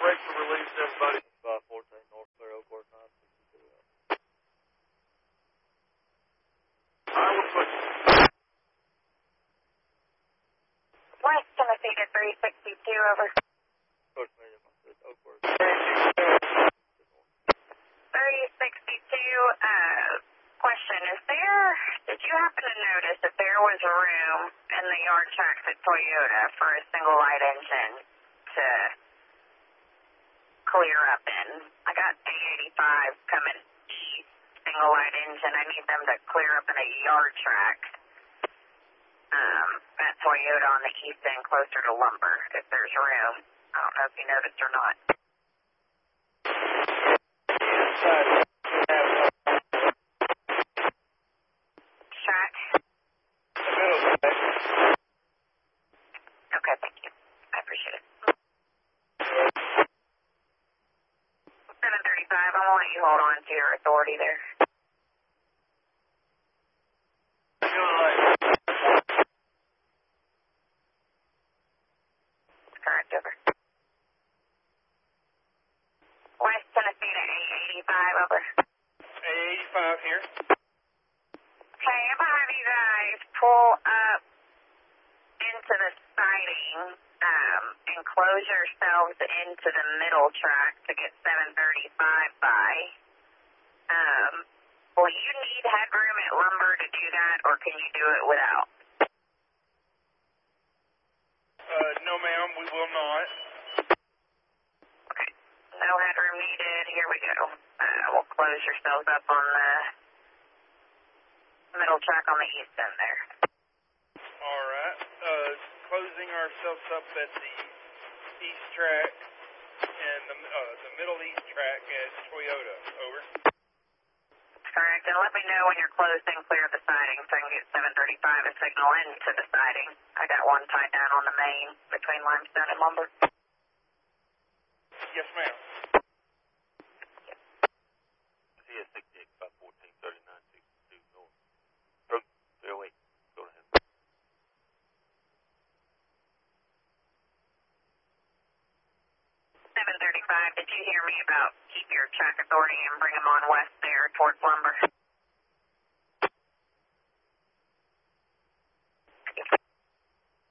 Brakes are released, everybody. 514 North Clear Oak Work 962. I will put West Tennessee to 362, over. First medium, I said Oak Work. 362, question, did you happen to notice that there was room in the yard tracks at Toyota for a single light engine to clear up in? I got A85 coming east, single light engine. I need them to clear up in a yard track at Toyota on the east end, closer to lumber, if there's room. I don't know if you noticed or not. Track. Okay, thank you. I appreciate it. 735, I'm going to let you hold on to your authority there. Correct, over. West Tennessee to A85, over. A85 here. Okay, I'm going to have you guys pull up into the siding and close yourselves into the middle track to get 735 by. Will you need headroom at lumber to do that, or can you do it without? No, ma'am, we will not. Okay, no headroom needed. Here we go. We'll close yourselves up on the middle track on the east end there. All right. Closing ourselves up at the east track and the middle east track at Toyota. Over. Correct, and let me know when you're closed and clear of the siding so I can get 735 a signal into the siding. I got one tied down on the main between limestone and lumber. Yes, ma'am. CS 68 514 3962 North. Road 308. Go ahead. 735, did you hear me about keep your track authority and bring them on west there towards lumber?